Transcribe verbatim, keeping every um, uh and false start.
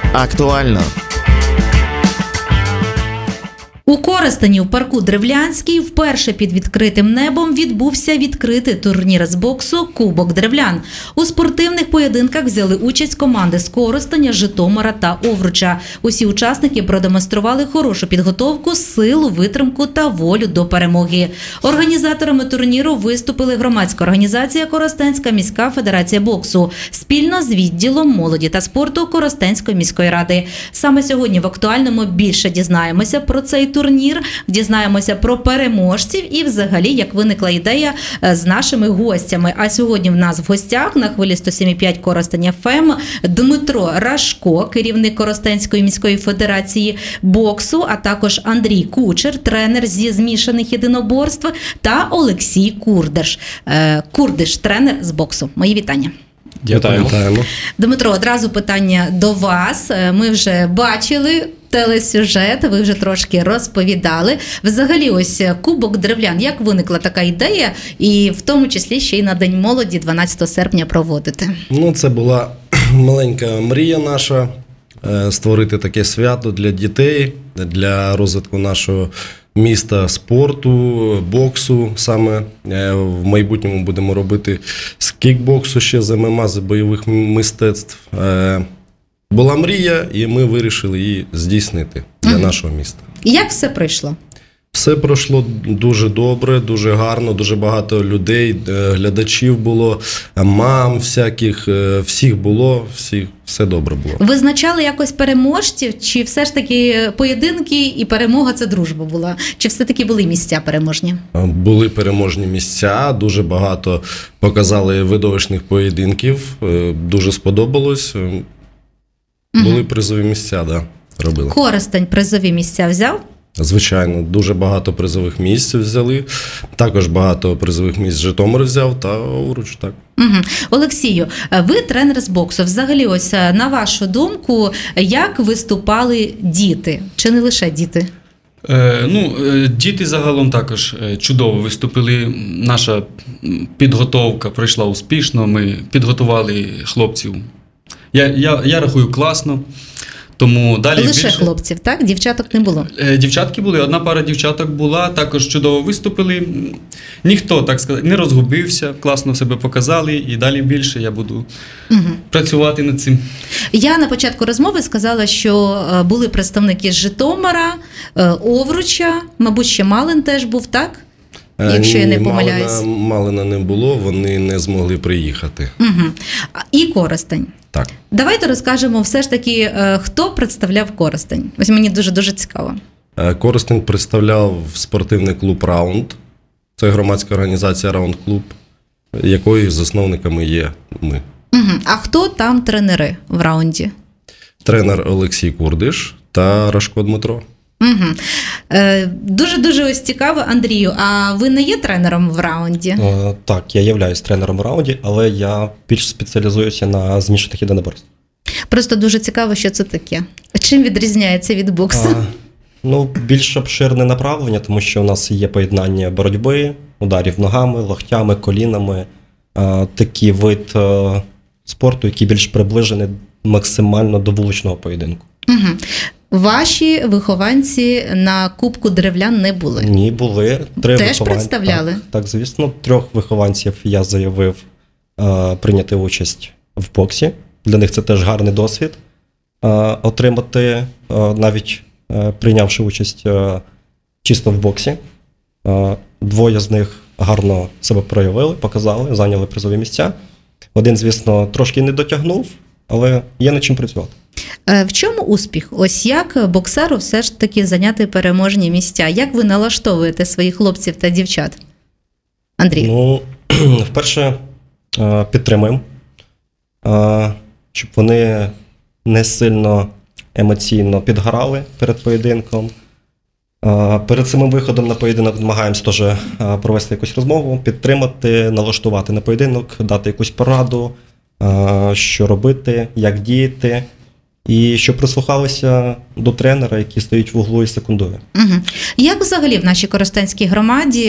Актуально. У Коростені в парку Древлянський вперше під відкритим небом відбувся відкритий турнір з боксу «Кубок Древлян». У спортивних поєдинках взяли участь команди з Коростеня, Житомира та Овруча. Усі учасники продемонстрували хорошу підготовку, силу, витримку та волю до перемоги. Організаторами турніру виступили громадська організація «Коростенська міська федерація боксу» спільно з відділом молоді та спорту Коростенської міської ради. Саме сьогодні в «Актуальному» більше дізнаємося про цей турнір. Турнір, дізнаємося про переможців і взагалі, як виникла ідея з нашими гостями. А сьогодні в нас в гостях на хвилі сто сім і п'ять Коростень еф ем Дмитро Рашко, керівник Коростенської міської федерації боксу, а також Андрій Кучер, тренер зі змішаних єдиноборств, та Олексій Курдиш, Курдиш, тренер з боксу. Мої вітання. Вітаємо. Дмитро, одразу питання до вас. Ми вже бачили телесюжет, ви вже трошки розповідали. Взагалі, ось Кубок Древлян, як виникла така ідея, і в тому числі ще й на День молоді дванадцятого серпня проводити? Ну, це була маленька мрія наша, створити таке свято для дітей, для розвитку нашого міста, спорту, боксу. Саме в майбутньому будемо робити з кікбоксу, ще з ем ем а, з бойових мистецтв. Була мрія, і ми вирішили її здійснити для угу. нашого міста. І як все пройшло? Все пройшло дуже добре, дуже гарно, дуже багато людей, глядачів було, мам всяких, всіх було, всіх, все добре було. Визначали якось переможців, чи все ж таки поєдинки і перемога – це дружба була? Чи все-таки були місця переможні? Були переможні місця, дуже багато показали видовищних поєдинків, дуже сподобалось. Були угу. призові місця, да, робили. Коростень призові місця взяв? Звичайно, дуже багато призових місць взяли. Також багато призових місць Житомир взяв та Овруч, так. Угу. Олексію, ви тренер з боксу. Взагалі, ось на вашу думку, як виступали діти? Чи не лише діти? Е, ну, діти загалом також чудово виступили. Наша підготовка пройшла успішно. Ми підготували хлопців. Я, я, я рахую класно. Тому далі лише більше... хлопців, так? Дівчаток не було? Дівчатки були, одна пара дівчаток була, також чудово виступили. Ніхто, так сказати, не розгубився, класно себе показали, і далі більше я буду угу. працювати над цим. Я на початку розмови сказала, що були представники з Житомира, Овруча, мабуть, ще Малин теж був, так? Якщо Ні, я не помиляюсь. Малина, Малина не було, вони не змогли приїхати. Угу. І Коростень. Так. Давайте розкажемо все ж таки, хто представляв Коростень. Ось мені дуже-дуже цікаво. Коростень представляв спортивний клуб «Раунд». Це громадська організація «Раунд Клуб», якої засновниками є ми. Угу. А хто там тренери в «Раунді»? Тренер Олексій Курдиш та Рашко Дмитро. Угу. Е, дуже-дуже ось цікаво, Андрію, а ви не є тренером в «Раунді»? Е, так, я являюсь тренером в «Раунді», але я більш спеціалізуюся на змішаних єдиноборств. Просто дуже цікаво, що це таке. Чим відрізняється від боксу? Е, ну, більш обширне направлення, тому що у нас є поєднання боротьби, ударів ногами, локтями, колінами. Е, такий вид е, спорту, який більш приближений максимально до вуличного поєдинку. Угу. Ваші вихованці на Кубку Древлян не були? Ні, були. Три Теж вихованці. представляли? Так, так, звісно. Трьох вихованців я заявив е, прийняти участь в боксі. Для них це теж гарний досвід. Е, отримати, е, навіть е, прийнявши участь е, чисто в боксі. Е, двоє з них гарно себе проявили, показали, зайняли призові місця. Один, звісно, трошки не дотягнув, але є над чим працювати. В чому успіх? Ось як боксеру все ж таки зайняти переможні місця? Як ви налаштовуєте своїх хлопців та дівчат? Андрій? Ну, вперше підтримуємо, щоб вони не сильно емоційно підгорали перед поєдинком. Перед самим виходом на поєдинок намагаємося теж провести якусь розмову, підтримати, налаштувати на поєдинок, дати якусь пораду, що робити, як діяти. І щоб прислухалися до тренера, який стоїть в углу і секундує. Угу. Як взагалі в нашій Коростенській громаді